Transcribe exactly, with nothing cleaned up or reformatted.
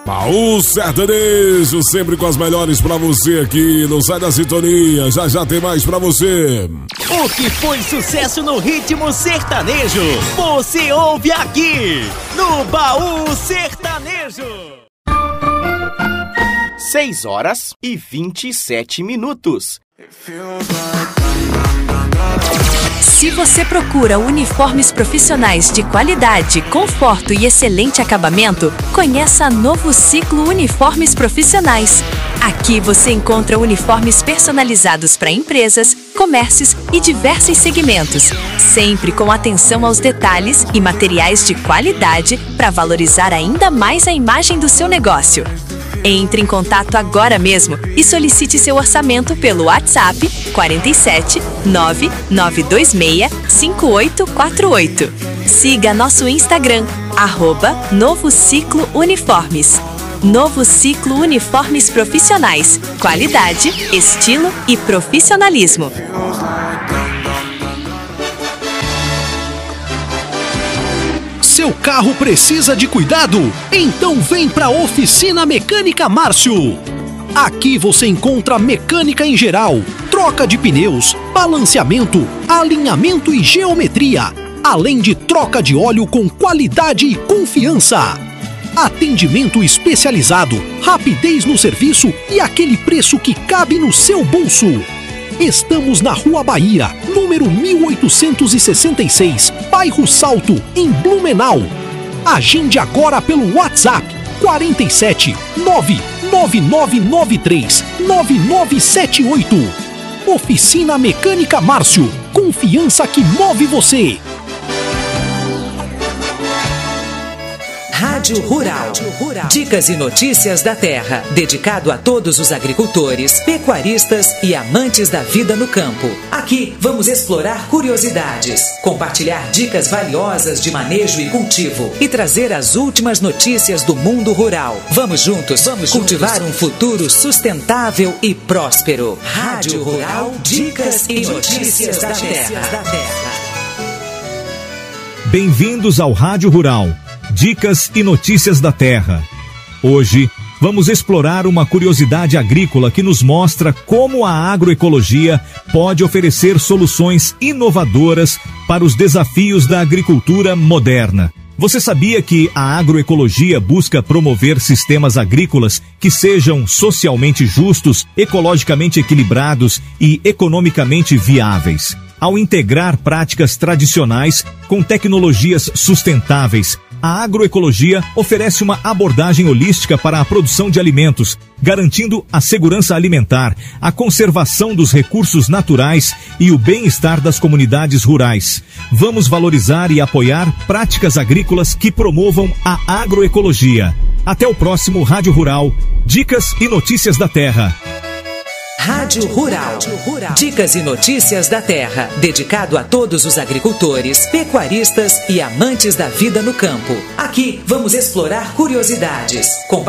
Baú Sertanejo, sempre com as melhores pra você aqui. Não sai da sintonia, já já tem mais pra você. O que foi sucesso no ritmo sertanejo, você ouve aqui no Baú Sertanejo. seis horas e vinte e sete minutos. Se você procura uniformes profissionais de qualidade, conforto e excelente acabamento, conheça a Novo Ciclo Uniformes Profissionais. Aqui você encontra uniformes personalizados para empresas, comércios e diversos segmentos, sempre com atenção aos detalhes e materiais de qualidade para valorizar ainda mais a imagem do seu negócio. Entre em contato agora mesmo e solicite seu orçamento pelo WhatsApp quatro sete nove nove dois seis cinco oito quatro oito. Siga nosso Instagram, arroba Novo Ciclo Uniformes. Novo Ciclo Uniformes Profissionais. Qualidade, estilo e profissionalismo. Seu carro precisa de cuidado? Então vem para a Oficina Mecânica Márcio. Aqui você encontra mecânica em geral, troca de pneus, balanceamento, alinhamento e geometria, além de troca de óleo com qualidade e confiança. Atendimento especializado, rapidez no serviço e aquele preço que cabe no seu bolso. Estamos na Rua Bahia, número mil oitocentos e sessenta e seis, bairro Salto, em Blumenau. Agende agora pelo WhatsApp quatro sete nove nove nove nove três nove nove sete oito. Oficina Mecânica Márcio, confiança que move você. Rádio Rural. Dicas e notícias da terra. Dedicado a todos os agricultores, pecuaristas e amantes da vida no campo. Aqui vamos explorar curiosidades, compartilhar dicas valiosas de manejo e cultivo e trazer as últimas notícias do mundo rural. Vamos juntos, vamos cultivar juntos um futuro sustentável e próspero. Rádio Rural. Dicas e notícias da terra. Bem-vindos ao Rádio Rural. Dicas e notícias da terra. Hoje, vamos explorar uma curiosidade agrícola que nos mostra como a agroecologia pode oferecer soluções inovadoras para os desafios da agricultura moderna. Você sabia que a agroecologia busca promover sistemas agrícolas que sejam socialmente justos, ecologicamente equilibrados e economicamente viáveis? Ao integrar práticas tradicionais com tecnologias sustentáveis, a agroecologia oferece uma abordagem holística para a produção de alimentos, garantindo a segurança alimentar, a conservação dos recursos naturais e o bem-estar das comunidades rurais. Vamos valorizar e apoiar práticas agrícolas que promovam a agroecologia. Até o próximo Rádio Rural. Dicas e notícias da terra. Rádio Rural. Dicas e notícias da terra. Dedicado a todos os agricultores, pecuaristas e amantes da vida no campo. Aqui vamos explorar curiosidades,